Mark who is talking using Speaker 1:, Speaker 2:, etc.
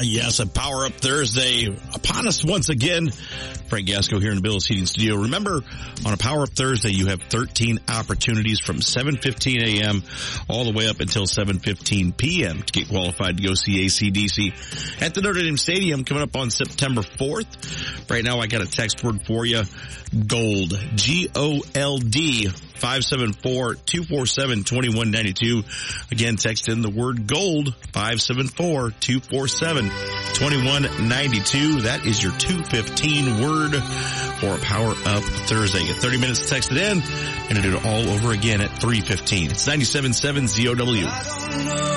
Speaker 1: Yes, a Power Up Thursday upon us once again. Frank Gasco here in the Bill's Heating Studio. Remember, on a Power Up Thursday, you have 13 opportunities from 7:15 a.m. all the way up until 7:15 p.m. to get qualified to go see AC/DC at the Notre Dame Stadium coming up on September 4th. Right now, I got a text word for you. GOLD. GOLD. 574-247-2192. Again, text in the word GOLD. 574-247-2192. That is your 215 word for a Power Up Thursday. Get 30 minutes to text it in, and do it all over again at 3:15. It's 97.7 ZOW.